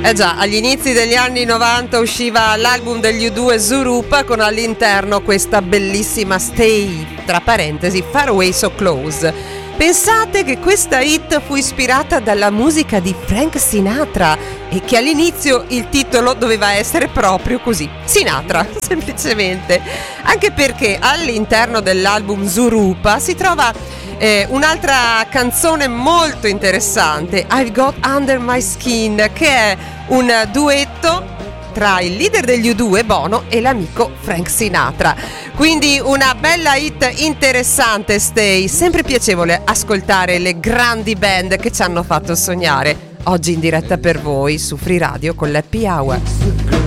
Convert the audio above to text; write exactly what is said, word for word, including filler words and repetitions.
Eh già, agli inizi degli anni novanta usciva l'album degli U due Zooropa con all'interno questa bellissima Stay, tra parentesi, Far Away So Close. Pensate che questa hit fu ispirata dalla musica di Frank Sinatra e che all'inizio il titolo doveva essere proprio così, Sinatra, semplicemente. Anche perché all'interno dell'album Zooropa si trova Eh, un'altra canzone molto interessante, I've Got Under My Skin, che è un duetto tra il leader degli U due, Bono, e l'amico Frank Sinatra. Quindi una bella hit interessante, Stay. Sempre piacevole ascoltare le grandi band che ci hanno fatto sognare. Oggi in diretta per voi su Free Radio con l'Happy Hour.